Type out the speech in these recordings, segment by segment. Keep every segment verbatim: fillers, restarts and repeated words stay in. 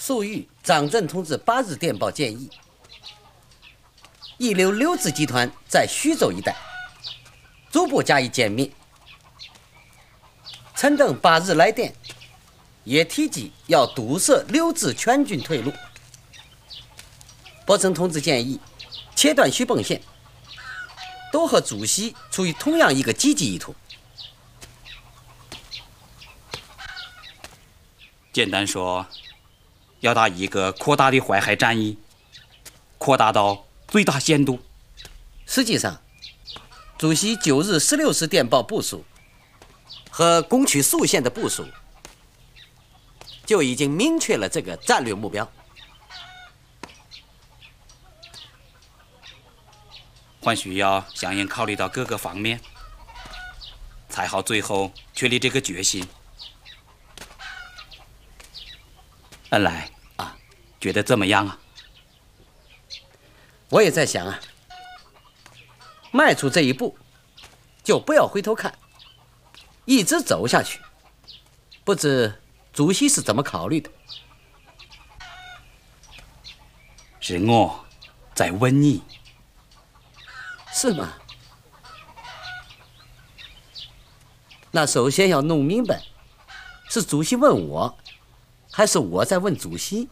粟裕张震同志八日电报建议，一流六字集团在徐州一带逐步加以歼灭。陈登八日来电，也提及要堵塞六字全军退路。伯承同志建议切断徐蚌线，都和主席出于同样一个积极意图。 简单说，要打一个扩大的淮海战役，扩大到最大限度。 实际上，主席九日十六时电报部署和攻取宿县的部署，就已经明确了这个战略目标。 还需要相应考虑到各个方面，才好最后确立这个决心。恩来啊，觉得怎么样啊？ 我也在想啊，迈出这一步，就不要回头看，一直走下去。不知主席是怎么考虑的？ 是我在问你。 是吗？那首先要弄明白，是主席问我，还是我在问主席？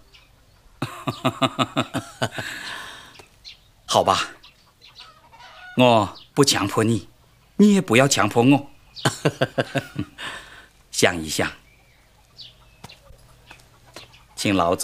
好吧，我不强迫你，你也不要强迫我。想一想，请老总